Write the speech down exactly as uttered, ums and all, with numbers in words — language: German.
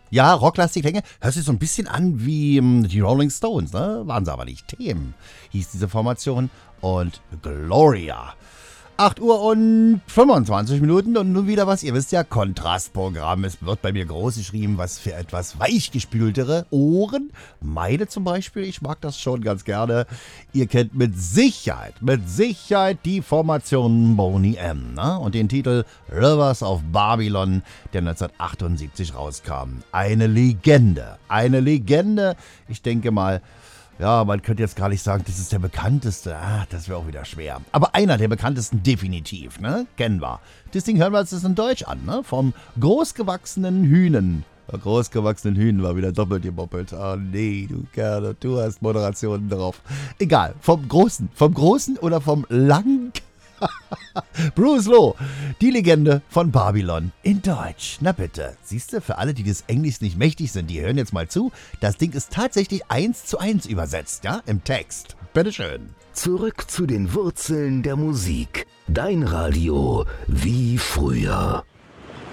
Ja, rocklastige Klänge. Hört sich so ein bisschen an wie ähm, die Rolling Stones, ne? Waren sie aber nicht. Themen hieß diese Formation. Und Gloria. acht Uhr und fünfundzwanzig Minuten und nun wieder was, ihr wisst ja, Kontrastprogramm. Es wird bei mir groß geschrieben, was für etwas weichgespültere Ohren. Meine zum Beispiel, ich mag das schon ganz gerne. Ihr kennt mit Sicherheit, mit Sicherheit die Formation Boney M. Ne? Und den Titel Rivers of Babylon, der neunzehnhundertachtundsiebzig rauskam. Eine Legende, eine Legende. Ich denke mal, ja, man könnte jetzt gar nicht sagen, das ist der bekannteste. Ah, das wäre auch wieder schwer. Aber einer der bekanntesten definitiv, ne? Kennen wir. Das Ding hören wir uns das in Deutsch an, ne? Vom großgewachsenen Hühnen. Der großgewachsenen Hühnen war wieder doppelt gemoppelt. Oh nee, du Kerl, du hast Moderationen drauf. Egal, vom Großen. Vom Großen oder vom langen... Bruce Lowe, die Legende von Babylon in Deutsch. Na bitte, siehst du, für alle, die des Englisch nicht mächtig sind, die hören jetzt mal zu. Das Ding ist tatsächlich eins zu eins übersetzt, ja, im Text. Bitteschön. Zurück zu den Wurzeln der Musik. Dein Radio wie früher.